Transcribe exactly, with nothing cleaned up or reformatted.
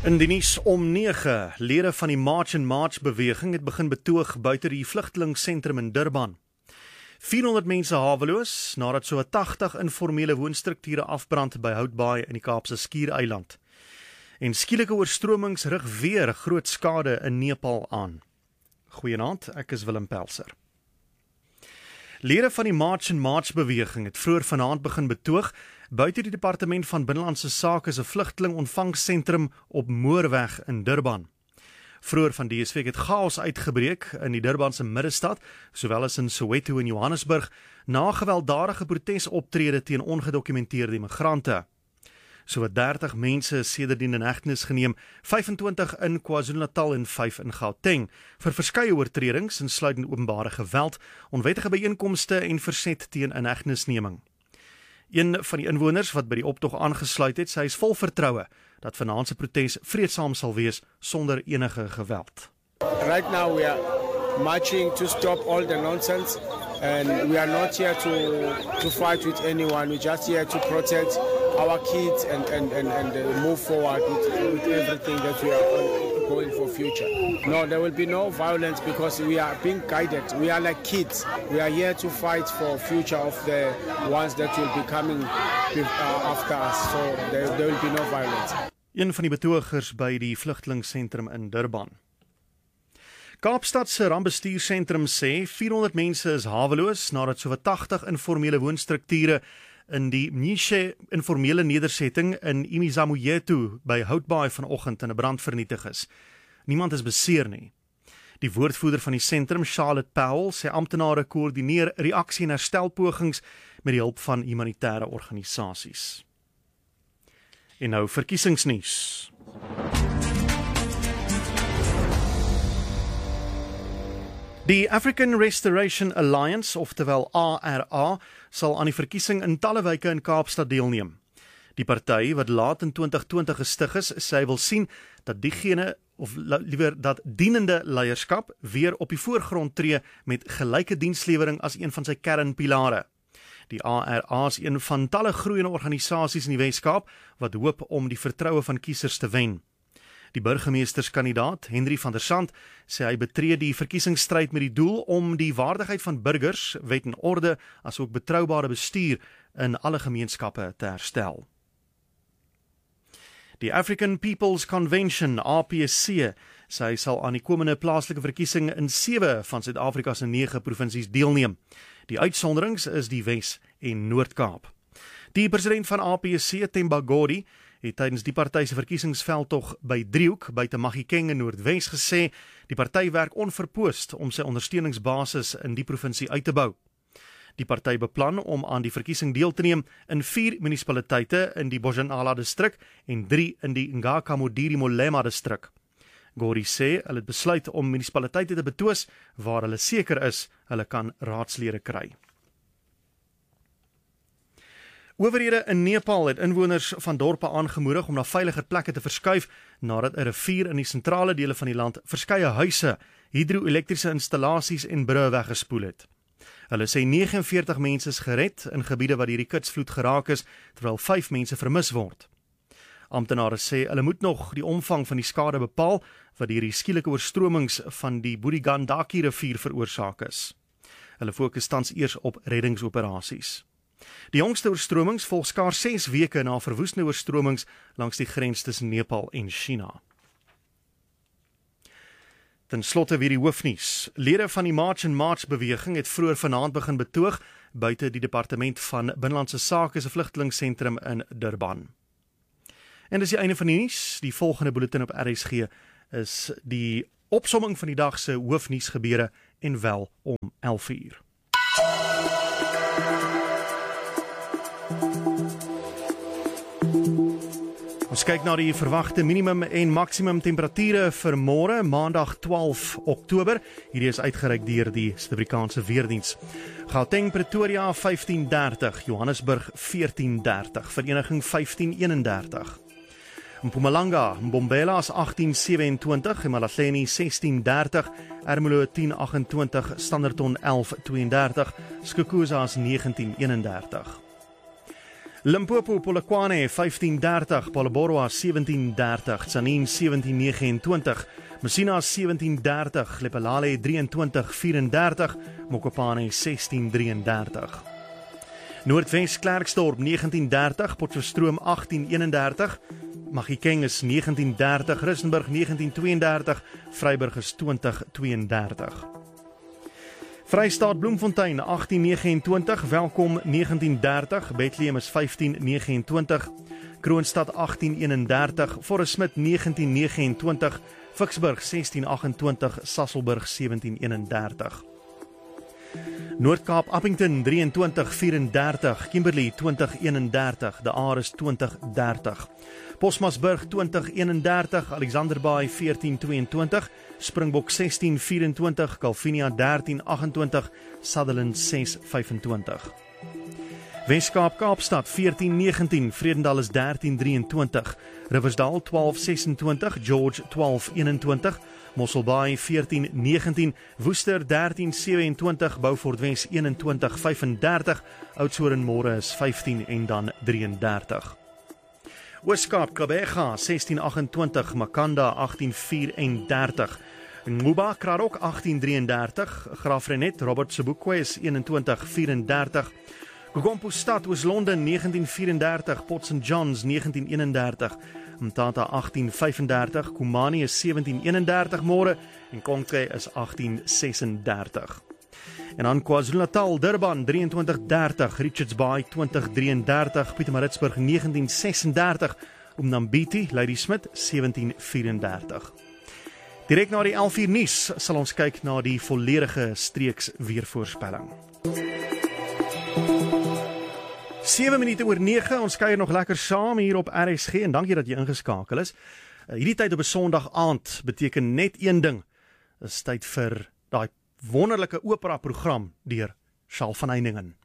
In die nuus om nege, lede van die March and March beweging het begin betoog buite die vlugtelingsentrum in Durban. vierhonderd mense haweloos nadat so tagtig informele woonstrukture afbrand by Houtbaai in die Kaapse Skiereiland. En skielike oorstromings rig weer groot skade in Nepal aan. Goeienaand, ek is Willem Pelser. Lede van die March and March beweging het vroeër vanaand begin betoog buite die Departement van Binnelandse Sake se vlugteling ontvangsentrum op Moorweg in Durban. Vroeër van dese week het chaos uitgebreek in die Durbanse middestad, sowel as in Soweto en Johannesburg, na gewelddadige protesoptrede teen ongedokumenteerde immigrante. So wat dertig mense is sedertdien in hegtenis geneem, vyfentwintig in KwaZulu-Natal en vyf in Gauteng, vir verskeie oortredings insluitend openbare geweld, onwettige byeenkomste en verset teen inhegtenisneming. Een van die inwoners wat by die optog aangesluit het, sê hy is vol vertroue dat vanaand se protes vreedsaam sal wees sonder enige geweld. Right now we are marching to stop all the nonsense and we are not here to to fight with anyone. We're just here to protect our kids and and and, and uh, move forward with, with everything that we are going for future. No, there will be no violence because we are being guided. We are like kids. We are here to fight for future of the ones that will be coming uh, after us. So there, there will be no violence. Een van die betogers by die vlugtelingsentrum in Durban. Kaapstad se rampbestuursentrum sê vierhonderd mense is haweloos nadat so wat tagtig informele woonstrukture in die Mnishe informele nedersetting in Imizamoyeto by Houtbaai vanoggend in 'n brand vernietig is. Niemand is beseer nie. Die woordvoerder van die sentrum, Charlotte Powell, sê amptenare koördineer reaksie en herstelpogings met die hulp van humanitêre organisasies. En nou verkiesingsnuus. Die African Restoration Alliance, oftewel A R A, sal aan die verkiesing in talle wyke in Kaapstad deelneem. Die party, wat laat in twintig twintig gestig is, sê hy wil sien dat diegene, of liewer dat dienende leierskap, weer op die voorgrond tree met gelyke dienslewering as een van sy kernpilare. Die A R A is een van talle groeiende organisasies in die Weskaap, wat hoop om die vertroue van kiesers te wen. Die burgemeesterskandidaat, Henry van der Sand, sê hy betree die verkiesingsstryd met die doel om die waardigheid van burgers, wet en orde, asook betroubare bestuur in alle gemeenskappe te herstel. Die African People's Convention, A P C, sê hy sal aan die komende plaaslike verkiesing in sewe van Suid-Afrika se nege provinsies deelneem. Die uitsonderings is die Wes- en Noord-Kaap. Die president van A P C, Themba Godi, het tydens die party se verkiesingsveldtog by Driehoek buite Magikeng in Noordwes gesê die party werk onverpoost om sy ondersteuningsbasis in die provinsie uit te bou. Die party beplan om aan die verkiesing deel te neem in vier munisipaliteite in die Bojanala distrik en drie in die Ngaka-Modiri Molema distrik. Gori sê hulle het besluit om munisipaliteite te betwis waar hulle seker is hulle kan raadslede kry. Owerhede in Nepal het inwoners van dorpe aangemoedig om na veiliger plekke te verskuif nadat 'n rivier in die sentrale dele van die land verskeie huise, hidro-elektriese installasies en brûe weggespoel het. Hulle sê neges en veertig mense is gered in gebiede waar hierdie kitsvloed geraak is, terwyl vyf mense vermis word. Amptenare sê hulle moet nog die omvang van die skade bepaal wat deur die skielike oorstromings van die Boedigandaki rivier veroorsaak is. Hulle fokus tans eers op reddingsoperasies. Die jongste oorstromings volg skaars ses weke na verwoestende oorstromings langs die grens tussen Nepal en China. Ten slotte weer die hoofnuus. Lede van die March and March beweging het vroeër vanaand begin betoog buite die Departement van Binnelandse Sake se vlugtelingsentrum in Durban. En dis die einde van die nuus. Die volgende bulletin op R S G is die opsomming van die dag se hoofnuusgebeure en wel om elf uur. Ons kyk na die verwagte minimum en maksimum temperature vir môre, Maandag twaalf Oktober. Hierdie is uitgereik deur die Suid-Afrikaanse Weerdiens. Gauteng, Pretoria vyftien dertig, Johannesburg veertien dertig, Vereniging vyftien eenendertig. Mpumalanga, Mbombela is agttien sewenentwintig, Emalahleni sestien dertig, Ermelo tien agentwintig, Standerton elf tweeëndertig, Skukuza is negentien eenendertig. Limpopo Polokwane vyftien dertig, Palaboroa sewentien dertig, Tzaneen sewentien negenentwintig, Messina sewentien dertig, Lephalale drieëntwintig vierendertig, Mokopane sestien drieëndertig. Noordwes Klerksdorp negentien dertig, Potchefstroom agtien eenendertig, Magikeng is negentien dertig, Rissenburg negentien tweeëndertig, Vryburg is twintig tweeëndertig. Vrystaat Bloemfontein agtien negenentwintig, Welkom negentien dertig, Bethlehem is vyftien negenentwintig, Kroonstad agtien eenendertig, Forest Smith negentien negenentwintig, Vicksburg sestien agentwintig, Sasolburg sewentien eenendertig. Noord-Kaap Appington drieëntwintig vierendertig, Kimberley twintig eenendertig, De Aar is twintig dertig, Posmasburg twintig eenendertig, Alexanderbaai veertien tweeëntwintig, Springbok sestien vyfentwintig, Calvinia dertien agentwintig, Sutherland ses vyfentwintig. Weskaap Kaapstad veertien negentien, Vredendal is dertien drieëntwintig, Riversdal twaalf sesentwintig, George twaalf eenentwintig, Mosselbaai veertien negentien, Woester dertien sewentwintig, Beaufort Wes eenentwintig vyfendertig, Oudtshoorn môre is vyftien en dan drieëndertig. Ooskaap Gqeberha sestien agentwintig, Makanda agtien vierendertig, Nguba Krarok agtien drieëndertig, Graafrenet Robert Sobukwe is eenentwintig vierendertig, Gogompo Stad Oos-London negentien vierendertig, Port Saint Johns negentien eenendertig, Mtata agtien vyfendertig, Kumani is sewentien eenendertig môre en Konke is agtien sesendertig. En dan KwaZulu-Natal, Durban drieëntwintig dertig, Richards Bay twintig drieëndertig, Pietermaritzburg negentien sesendertig, Umnambiti, Ladysmith sewentien vierendertig. Direk na die elf uur nuus sal ons kyk na die volledige streeks weervoorspelling. sewe minute oor nege, ons kuier nog lekker saam hier op R S G en dankie dat jy ingeskakel is. Hierdie tyd op 'n Sondag aand beteken net een ding. Dit is tyd vir daai wonderlike opera program deur Charles van Heiningen.